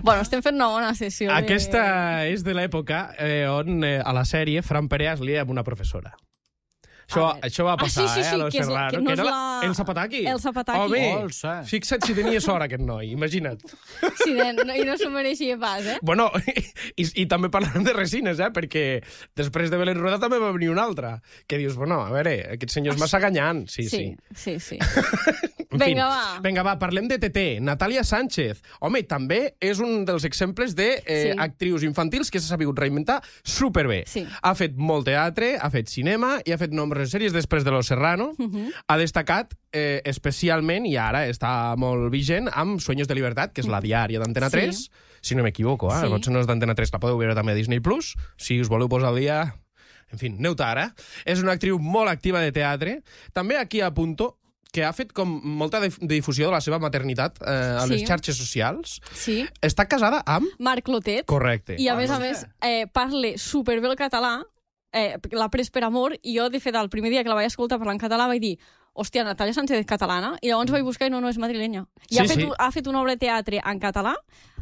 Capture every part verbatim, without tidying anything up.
Bueno, estem fent una bona sessió. De... Aquesta és de l'època eh, on eh, a la sèrie Fran Perea es lia amb una professora. Això, això va passar, ah, sí, sí, sí, eh, a Lo que és, Serrano. que no que era és la... la... El Zapataki. El Zapataki. Home, Olsa. fixa't si tenia sort aquest noi, imagina't. Sí, no, i no s'ho mereixia pas, eh? Bueno, i, i també parlant de resines, eh, perquè després de Belén Rueda també va venir una altra, que dius, bueno, a veure, aquest senyor és massa ganyant. Sí, sí. Sí, sí, sí. En Vinga, fin, va. Vinga, va, parlem de T T. Natàlia Sánchez. Home, també és un dels exemples d'actrius Sí. infantils que s'ha sabut reinventar superbé. Sí. Ha fet molt teatre, ha fet cinema i ha fet nombroses sèries després de Lo Serrano. Uh -huh. Ha destacat eh, especialment, i ara està molt vigent, amb Sueños de Libertad, que és la diària d'Antena Sí. tres. Si no m'equivoco, eh? Sí. Potser no és d'Antena tres, la podeu veure també a Disney plus. Si us voleu posar al dia... En fi, aneu tard, eh? És una actriu molt activa de teatre. També aquí apunto que ha fet com molta de difusió de la seva maternitat eh, a Sí. les xarxes socials. Sí. Està casada amb... Marc Clotet. Correcte. I a Ah, més no a sé. més eh, parla superbé el català, eh, l'ha pres per amor, i jo, de fet, el primer dia que la vaig escoltar parlar en català vaig dir, hòstia, Natàlia Sánchez és catalana, i llavors vaig buscar i no, no és madrilenya. I Sí, ha, fet, sí. ha fet una obra de teatre en català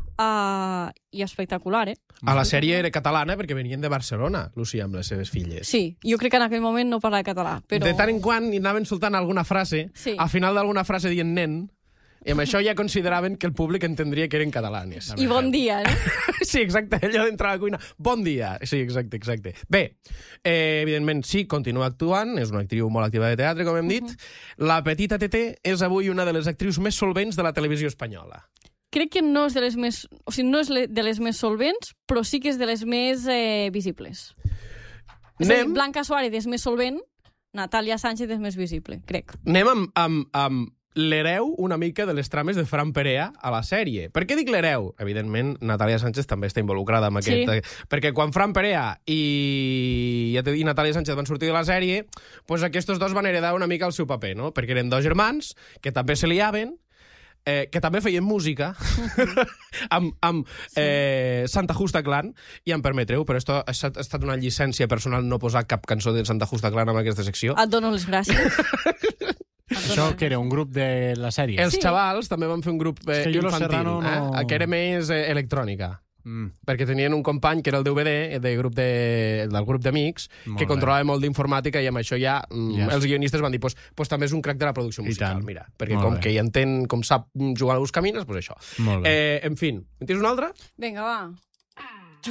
uh, i espectacular, eh? A la sèrie era catalana perquè venien de Barcelona, Lucía, amb les seves filles. Sí, jo crec que en aquell moment no parlava català, però... De tant en quant hi anaven soltant alguna frase, Sí. al final d'alguna frase dient nen, i amb això ja consideraven que el públic entendria que eren catalanes. I bon dia, eh? Sí, exacte, allò d'entrar a la cuina. Bon dia. Sí, exacte, exacte. Bé, eh, evidentment, sí, continua actuant, és una actriu molt activa de teatre, com hem dit. Uh -huh. La petita T T és avui una de les actrius més solvents de la televisió espanyola. Crec que no és de les més... O sigui, no és le- de les més solvents, però sí que és de les més eh, visibles. És a dir, Anem, Blanca Suárez és més solvent, Natàlia Sánchez és més visible, crec. anem amb, amb, amb l'hereu una mica de les trames de Fran Perea a la sèrie. Per què dic l'hereu? Evidentment, Natàlia Sánchez també està involucrada amb aquest... Sí. Perquè quan Fran Perea i, i Natàlia Sánchez van sortir de la sèrie, pues aquests dos van heredar una mica el seu paper, no? Perquè eren dos germans que també se liaven, eh, que també feien música amb, amb sí. eh, Santa Justa Clan, i em permetreu, però esto ha estat una llicència personal no posar cap cançó de Santa Justa Clan en aquesta secció. Et dono les gràcies. Això que era un grup de la sèrie? Els Sí. xavals també van fer un grup eh, És que jo Lo infantil, Serrano no- eh, que era més eh, electrònica. Mm. Perquè tenien un company que era el D V D de grup de, del grup d'amics Molt que bé. controlava molt d'informàtica, i amb això ja mm, Yes. els guionistes van dir pues, pues també és un crac de la producció I musical, tant. mira, perquè Molt com bé. que hi entén, com sap jugar a los camins, pues això. Molt bé. Eh, en fin, en tens una altra? Vinga, va.